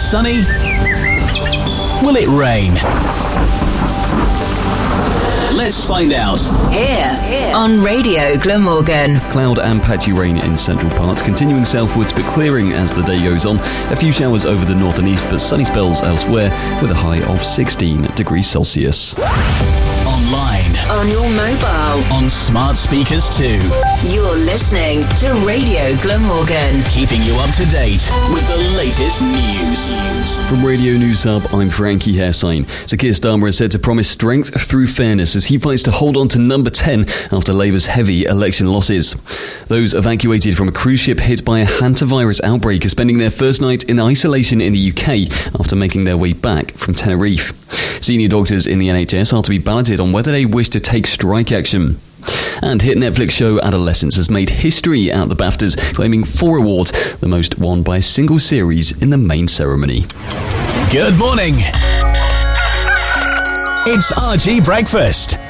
sunny? Will it rain? Let's find out. Here on Radio Glamorgan. Cloud and patchy rain in central parts, continuing southwards but clearing as the day goes on. A few showers over the north and east, but sunny spells elsewhere with a high of 16 degrees Celsius. Online. On your mobile. On smart speakers too. You're listening to Radio Glamorgan. Keeping you up to date with the latest news. From Radio News Hub, I'm Frankie Hairsign. Sir Keir Starmer is said to promise strength through fairness as he fights to hold on to number 10 after Labour's heavy election losses. Those evacuated from a cruise ship hit by a hantavirus outbreak are spending their first night in isolation in the UK after making their way back from Tenerife. Senior doctors in the NHS are to be balloted on whether they wish to take strike action. And hit Netflix show Adolescence has made history at the BAFTAs, claiming 4 awards, the most won by a single series in the main ceremony. Good morning. It's RG Breakfast.